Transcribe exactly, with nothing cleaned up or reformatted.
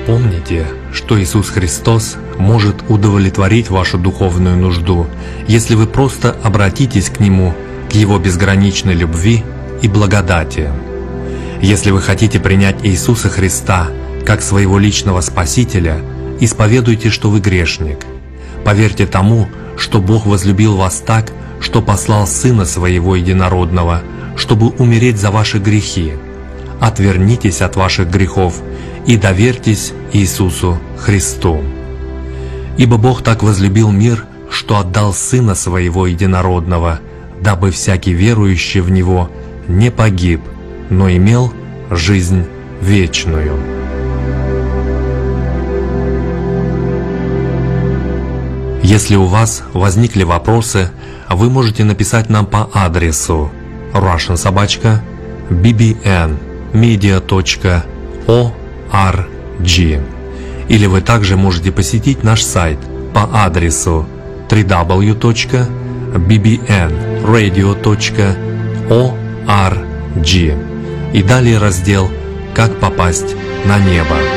Помните, что Иисус Христос может удовлетворить вашу духовную нужду, если вы просто обратитесь к Нему, к Его безграничной любви и благодати. Если вы хотите принять Иисуса Христа как своего личного Спасителя, исповедуйте, что вы грешник. Поверьте тому, что Бог возлюбил вас так, что послал Сына Своего Единородного, чтобы умереть за ваши грехи. Отвернитесь от ваших грехов и доверьтесь Иисусу Христу. Ибо Бог так возлюбил мир, что отдал Сына Своего Единородного, дабы всякий верующий в Него не погиб, но имел жизнь вечную. Если у вас возникли вопросы, вы можете написать нам по адресу russian собака би би эн медиа точка орг, или вы также можете посетить наш сайт по адресу дабл ю дабл ю дабл ю точка би би эн радио точка орг и далее раздел «Как попасть на небо».